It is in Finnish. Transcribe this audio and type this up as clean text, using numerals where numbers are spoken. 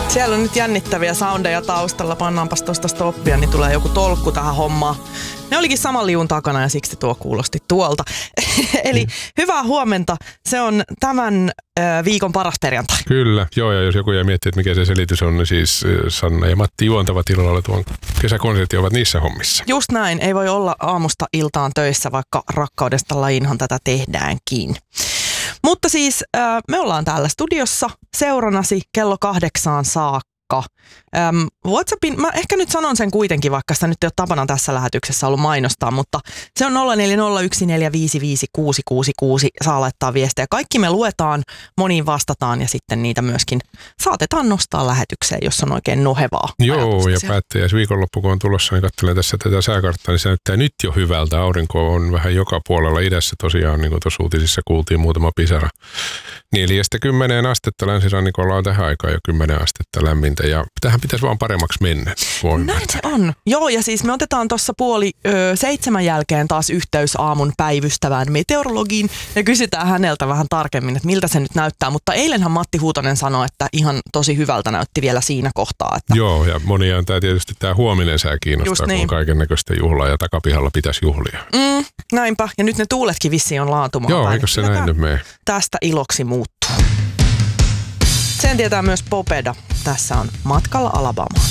Siellä on nyt jännittäviä soundeja taustalla. Pannaanpas tuosta stoppia, niin tulee joku tolkku tähän hommaan. Ne olikin saman liun takana ja siksi tuo kuulosti tuolta. Eli hyvää huomenta. Se on tämän viikon paras perjantai. Kyllä, joo, ja jos joku jää miettimään, että mikä se selitys on, niin siis Sanna ja Matti juontavat illalla tuon kesäkonsertin ovat niissä hommissa. Just näin, ei voi olla aamusta iltaan töissä, vaikka rakkaudesta lajiinhan tätä tehdäänkin. Mutta siis me ollaan täällä studiossa seuranasi kello 8 saakka. WhatsAppin, mä ehkä nyt sanon sen kuitenkin, vaikka sitä nyt ei ole tapana tässä lähetyksessä ollut mainostaa, mutta se on 0401455666, saa laittaa viestejä. Kaikki me luetaan, moniin vastataan ja sitten niitä myöskin saatetaan nostaa lähetykseen, jos on oikein nohevaa. Joo, ja päättäjäis viikonloppu, kun on tulossa, niin katselen tässä tätä sääkarttaa, niin se näyttää nyt jo hyvältä. Aurinko on vähän joka puolella idässä tosiaan, niin kuin tuossa uutisissa kuultiin muutama pisara. 4–10 astetta länsirannikolla on tähän aikaan jo 10 astetta lämmintä ja tähän pitäisi vaan paremmaksi mennä. Näin se on. Joo, ja siis me otetaan tuossa 6:30 jälkeen taas yhteys aamun päivystävään meteorologiin ja kysytään häneltä vähän tarkemmin, että miltä se nyt näyttää. Mutta eilenhän Matti Huutonen sanoi, että ihan tosi hyvältä näytti vielä siinä kohtaa. Että joo, ja monia on tietysti tämä huominen sää kiinnostaa, niin, kun on kaiken näköistä juhlaa ja takapihalla pitäisi juhlia. Näinpä, ja nyt ne tuuletkin vissiin on laantumaan. Joo, eikö se näin nyt mene? Tästä iloksi muuttuu. Sen tietää myös Popeda. Tässä on Matkalla Alabamaan.